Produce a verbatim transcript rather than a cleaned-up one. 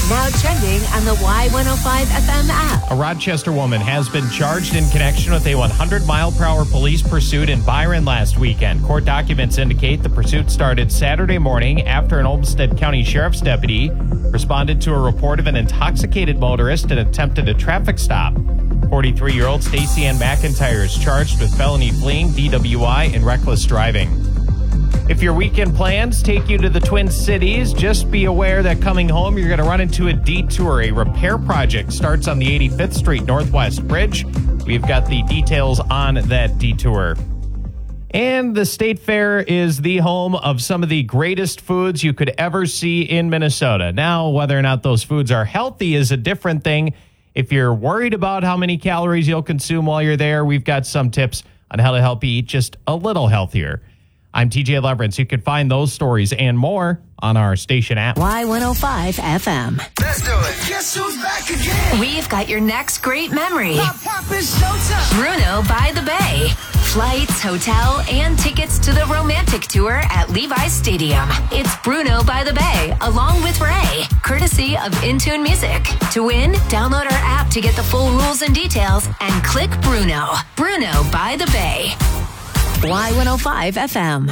Now trending on the Y one oh five F M app. A Rochester woman has been charged in connection with a one hundred mile per hour police pursuit in Byron last weekend. Court documents indicate the pursuit started Saturday morning after an Olmsted County Sheriff's deputy responded to a report of an intoxicated motorist and attempted a traffic stop. forty-three-year-old Stacey Ann McIntyre is charged with felony fleeing, D W I, and reckless driving. If your weekend plans take you to the Twin Cities, just be aware that coming home, you're going to run into a detour. A repair project starts on the eighty-fifth Street Northwest Bridge. We've got the details on that detour. And the State Fair is the home of some of the greatest foods you could ever see in Minnesota. Now, whether or not those foods are healthy is a different thing. If you're worried about how many calories you'll consume while you're there, we've got some tips on how to help you eat just a little healthier. I'm T J Leverance. You can find those stories and more on our station app. Y one oh five F M. Let's do it. Guess who's back again? We've got your next great memory. Pop, pop, it's showtime. Bruno by the Bay. Flights, hotel, and tickets to the romantic tour at Levi's Stadium. It's Bruno by the Bay, along with Ray, courtesy of Intune Music. To win, download our app to get the full rules and details and click Bruno. Bruno by the Bay. Y one oh five F M.